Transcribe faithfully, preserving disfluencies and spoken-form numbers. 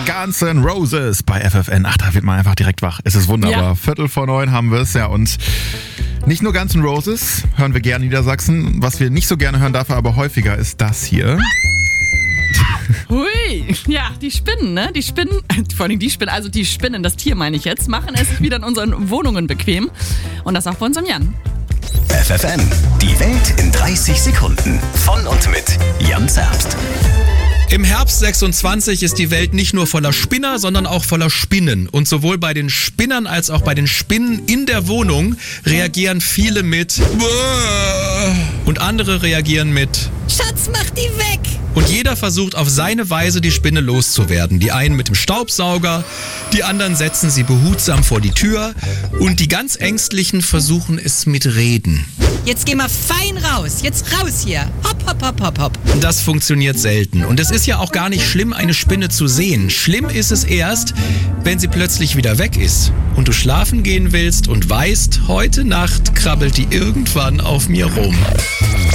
Guns N' Roses bei F F N. Ach, da wird man einfach direkt wach. Es ist wunderbar. Ja. Viertel vor neun haben wir es, ja. Und nicht nur Guns N' Roses hören wir gerne in Niedersachsen. Was wir nicht so gerne hören, dafür aber häufiger, ist das hier. Hui, ja, die Spinnen, ne? Die Spinnen, vor allem die Spinnen, also die Spinnen, das Tier meine ich jetzt, machen es sich wieder in unseren Wohnungen bequem. Und das auch bei unserem Jan. F F N, die Welt in dreißig Sekunden. Von und mit Jan Zerbst. Im Herbst sechsundzwanzig ist die Welt nicht nur voller Spinner, sondern auch voller Spinnen. Und sowohl bei den Spinnern als auch bei den Spinnen in der Wohnung reagieren viele mit und andere reagieren mit Schatz, mach die weg! Und jeder versucht auf seine Weise, die Spinne loszuwerden. Die einen mit dem Staubsauger, die anderen setzen sie behutsam vor die Tür und die ganz Ängstlichen versuchen es mit Reden. Jetzt geh mal fein raus, jetzt raus hier. Hopp, hopp, hopp, hopp, hopp. Das funktioniert selten. Und es ist ja auch gar nicht schlimm, eine Spinne zu sehen. Schlimm ist es erst, wenn sie plötzlich wieder weg ist und du schlafen gehen willst und weißt, heute Nacht krabbelt die irgendwann auf mir rum.